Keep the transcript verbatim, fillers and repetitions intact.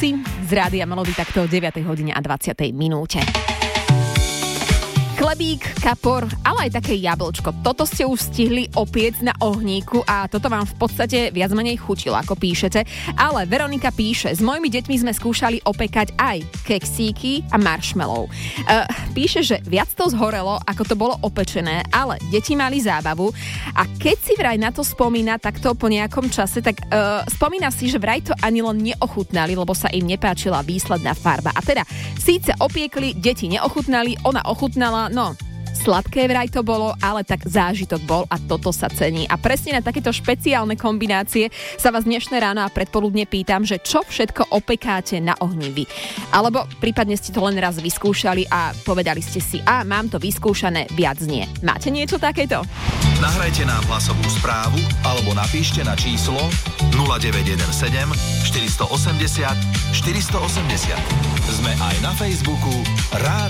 Toasty z Rádia Melody takto o deviatej hodine a dvadsiatej minúte. Chlebík, kapor, ale aj také jablčko. Toto ste už stihli opiec na ohníku a toto vám v podstate viac menej chutilo, ako píšete. Ale Veronika píše, s mojimi deťmi sme skúšali opekať aj keksíky a marshmallow. E, píše, že viac to zhorelo, ako to bolo opečené, ale deti mali zábavu a keď si vraj na to spomína takto po nejakom čase, tak e, spomína si, že vraj to ani len neochutnali, lebo sa im nepáčila výsledná farba. A teda síce opiekli, deti neochutnali, ona ochutnala. No, sladké vraj to bolo, ale tak zážitok bol a toto sa cení. A presne na takéto špeciálne kombinácie sa vás dnešné ráno a predpoludne pýtam, že čo všetko opekáte na ohni vy. Alebo prípadne ste to len raz vyskúšali a povedali ste si, a mám to vyskúšané, viac nie. Máte niečo takéto? Nahrajte nám hlasovú správu alebo napíšte na číslo nula deväť jeden sedem štyri osem nula štyri osem nula. Sme aj na Facebooku Rádio